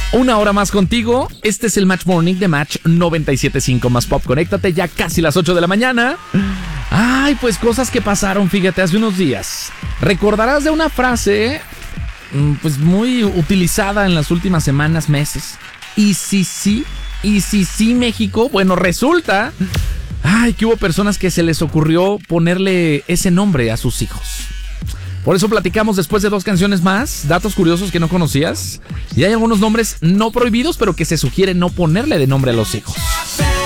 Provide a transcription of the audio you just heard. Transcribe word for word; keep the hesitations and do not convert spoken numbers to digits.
Una hora más contigo. Este es el Match Morning de Match noventa y siete punto cinco más Pop. Conéctate, ya casi las ocho de la mañana. Ay, pues cosas que pasaron, fíjate, hace unos días. Recordarás de una frase pues muy utilizada en las últimas semanas, meses. Y si sí, y si sí, México. Bueno, resulta, ay, que hubo personas que se les ocurrió ponerle ese nombre a sus hijos. Por eso platicamos después de dos canciones más, datos curiosos que no conocías. Y hay algunos nombres no prohibidos, pero que se sugiere no ponerle de nombre a los hijos.